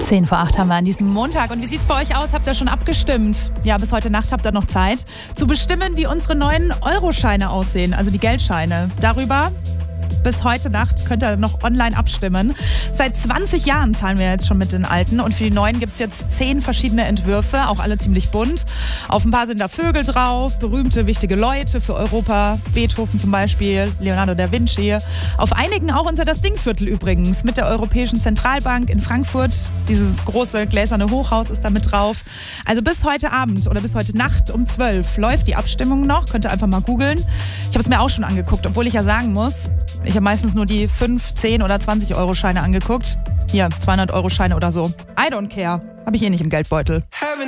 7:10 haben wir an diesem Montag. Und wie sieht's bei euch aus? Habt ihr schon abgestimmt? Ja, bis heute Nacht habt ihr noch Zeit, zu bestimmen, wie unsere neuen Euroscheine aussehen, also die Geldscheine. Darüber bis heute Nacht könnt ihr noch online abstimmen. Seit 20 Jahren zahlen wir jetzt schon mit den alten und für die neuen gibt es jetzt 10 verschiedene Entwürfe, auch alle ziemlich bunt. Auf ein paar sind da Vögel drauf, berühmte, wichtige Leute für Europa, Beethoven zum Beispiel, Leonardo da Vinci. Auf einigen auch unser Das Ding-Viertel übrigens mit der Europäischen Zentralbank in Frankfurt. Dieses große gläserne Hochhaus ist da mit drauf. Also bis heute Abend oder bis heute Nacht um 12 läuft die Abstimmung noch. Könnt ihr einfach mal googeln. Ich habe es mir auch schon angeguckt, obwohl ich ja sagen muss, ich habe meistens nur die 5, 10 oder 20 Euro Scheine angeguckt. Hier, 200 Euro Scheine oder so. I don't care. Habe ich eh nicht im Geldbeutel.